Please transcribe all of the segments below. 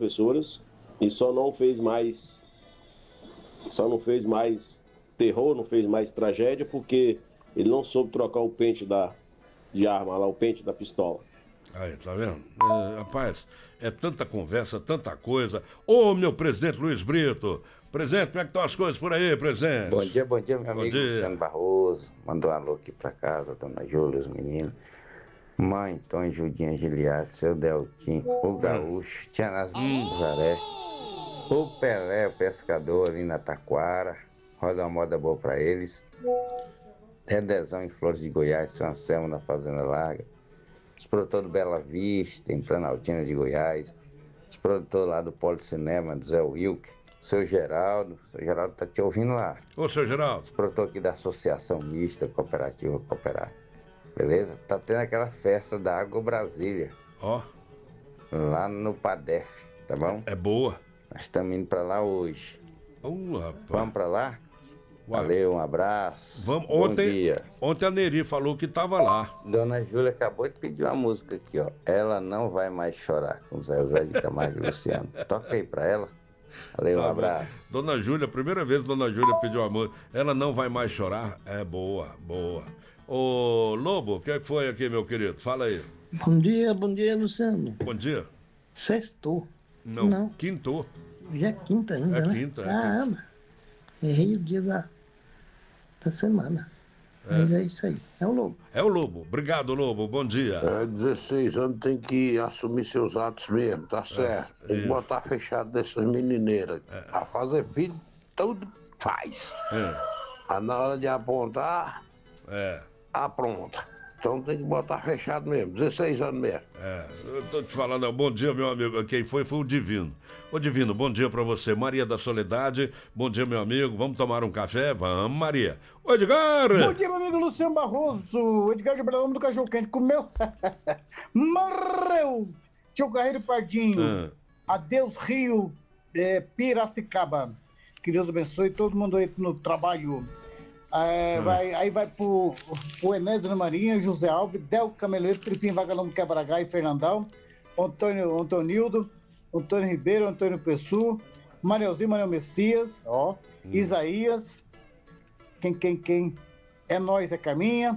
professoras e só não fez mais terror, não fez mais tragédia, porque ele não soube trocar o pente de arma lá, o pente da pistola. Aí, tá vendo? Rapaz, é tanta conversa, tanta coisa. Ô, meu presidente Luiz Brito, presidente, como é que estão as coisas por aí, presidente? Bom dia, meu amigo dia. Luciano Barroso. Mandou um alô aqui pra casa, dona Júlia, os meninos. Mãe, Tom, Judinha, Giliato, seu Deltim, o Gaúcho, Tia Nasmin, Nazaré, o Pelé, o pescador ali na Taquara. Roda uma moda boa pra eles. Redezão em Flores de Goiás, São Anselmo na Fazenda Larga. Os produtores do Bela Vista, em Planaltina de Goiás. Os produtores lá do Policinema, do Zé Wilk. O seu Geraldo tá te ouvindo lá. Ô, seu Geraldo. Os produtores aqui da Associação Mista Cooperativa Cooperar. Beleza? Tá tendo aquela festa da Água Brasília. Ó. Lá no Padef, tá bom? É boa. Nós estamos indo pra lá hoje. Rapaz. Vamos pra lá? Ué. Valeu, um abraço. Vamos. Bom dia. Ontem a Neri falou que tava lá. Dona Júlia acabou de pedir uma música aqui, ó. Ela não vai mais chorar, com Zezé de Camargo e Luciano. Toca aí pra ela. Valeu, um abraço. Dona Júlia, primeira vez que Dona Júlia pediu amor. Ela não vai mais chorar. É boa, boa. Ô, Lobo, o que foi aqui, meu querido? Fala aí. Bom dia, Luciano. Bom dia. Sextou. Não. Quintou. Já é quinta ainda, né? Quinta. Caramba. Errei o dia da semana. Mas é isso aí. É o Lobo. É o Lobo. Obrigado, Lobo. Bom dia. 16 anos tem que assumir seus atos mesmo, tá certo? Tem que botar fechado dessas menineiras. A fazer filho, tudo faz. Mas na hora de apontar, apronta. Então tem que botar fechado mesmo, 16 anos mesmo. Eu tô te falando, bom dia, meu amigo. Quem foi o Divino. Ô, Divino, bom dia pra você. Maria da Soledade, bom dia, meu amigo. Vamos tomar um café? Vamos, Maria. Ô, Edgar! Bom dia, meu amigo Luciano Barroso. Edgar de Brasília do Cachorro Quente. Comeu? Morreu! Tio Carreiro Pardinho. Adeus, Rio, Piracicaba. Que Deus abençoe todo mundo aí no trabalho. Aí vai pro Enéas Dona Marinha, José Alves, Del Cameleiro, Tripim Vagalume Quebragá e Fernandão, Antonildo, Antônio Ribeiro, Antônio Pessu, Manelzinho, Manel Messias, Isaías, quem? É Nós, é Caminha,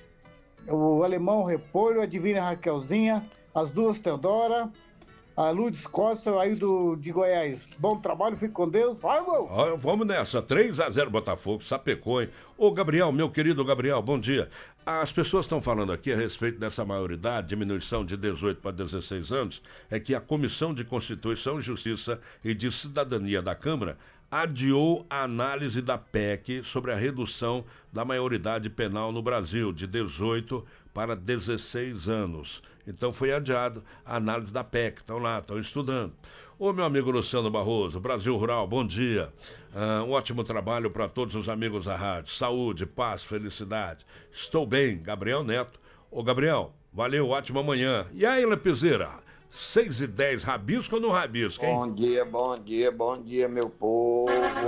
o Alemão Repolho, a Divina Raquelzinha, as duas Teodora, a Lourdes Costa, aí de Goiás. Bom trabalho, fique com Deus. Vai, gol! Vamos nessa, 3-0 Botafogo, sapecou, hein? Ô, Gabriel, meu querido Gabriel, bom dia. As pessoas estão falando aqui a respeito dessa maioridade, diminuição de 18 para 16 anos, é que a Comissão de Constituição, Justiça e de Cidadania da Câmara adiou a análise da PEC sobre a redução da maioridade penal no Brasil, de 18 para 16 anos. Então foi adiado a análise da PEC, estão lá, estão estudando. Ô, meu amigo Luciano Barroso, Brasil Rural, bom dia. Um ótimo trabalho para todos os amigos da rádio. Saúde, paz, felicidade. Estou bem, Gabriel Neto. Ô, Gabriel, valeu, ótima manhã. E aí, Lepizeira? 6h10, rabisco ou não rabisco, hein? Bom dia, meu povo.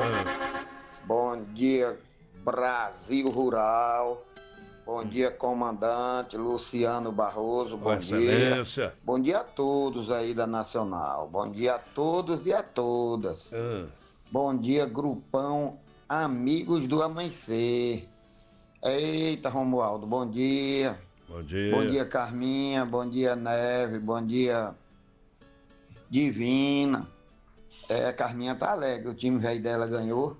Bom dia, Brasil Rural. Bom dia, comandante Luciano Barroso. Bom dia. Bom dia a todos aí da Nacional. Bom dia a todos e a todas. Bom dia, grupão Amigos do Amanhecer. Eita, Romualdo, bom dia. Bom dia. Bom dia, Carminha. Bom dia, Neve. Bom dia, Divina. A Carminha tá alegre, o time velho dela ganhou.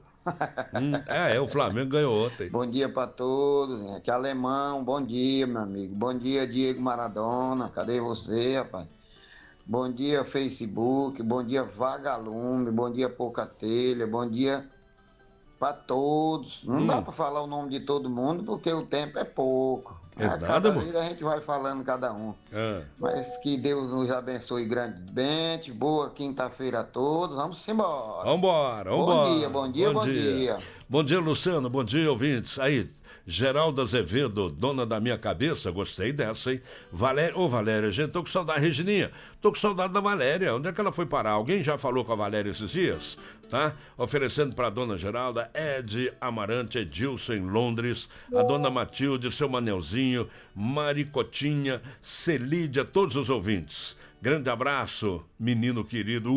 O Flamengo ganhou ontem. Bom dia pra todos, gente. Alemão, bom dia, meu amigo. Bom dia, Diego Maradona. Cadê você, rapaz? Bom dia, Facebook. Bom dia, Vagalume. Bom dia, Pouca Telha. Bom dia pra todos. Não dá pra falar o nome de todo mundo porque o tempo é pouco. Cada vez a gente vai falando cada um. Mas que Deus nos abençoe grandemente. Boa quinta-feira a todos. Vamos embora. Vambora. Bom dia. Bom dia, Luciano. Bom dia, ouvintes. Aí, Geraldo Azevedo, dona da minha cabeça, gostei dessa, hein? Valéria, gente, tô com saudade. Regininha, tô com saudade da Valéria. Onde é que ela foi parar? Alguém já falou com a Valéria esses dias? Tá? Oferecendo pra dona Geralda, Ed Amarante, Edilson em Londres, a dona Matilde, seu Manelzinho, Maricotinha, Celídia, todos os ouvintes. Grande abraço, menino querido.